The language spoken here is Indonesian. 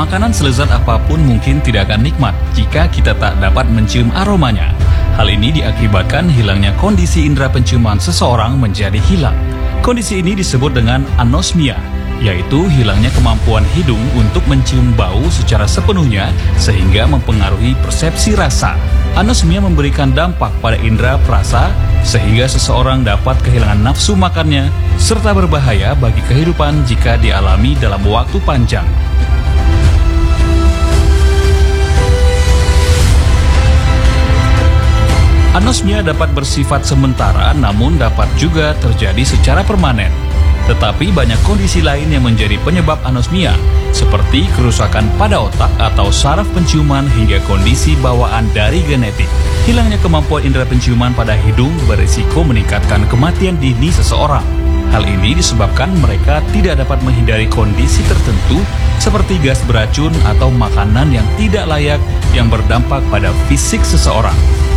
Makanan selezat apapun mungkin tidak akan nikmat jika kita tak dapat mencium aromanya. Hal ini diakibatkan hilangnya kondisi indera penciuman seseorang menjadi hilang. Kondisi ini disebut dengan anosmia, yaitu hilangnya kemampuan hidung untuk mencium bau secara sepenuhnya sehingga mempengaruhi persepsi rasa. Anosmia memberikan dampak pada indera perasa sehingga seseorang dapat kehilangan nafsu makannya serta berbahaya bagi kehidupan jika dialami dalam waktu panjang. Anosmia dapat bersifat sementara namun dapat juga terjadi secara permanen. Tetapi banyak kondisi lain yang menjadi penyebab anosmia, seperti kerusakan pada otak atau saraf penciuman hingga kondisi bawaan dari genetik. Hilangnya kemampuan indera penciuman pada hidung berisiko meningkatkan kematian dini seseorang. Hal ini disebabkan mereka tidak dapat menghindari kondisi tertentu seperti gas beracun atau makanan yang tidak layak yang berdampak pada fisik seseorang.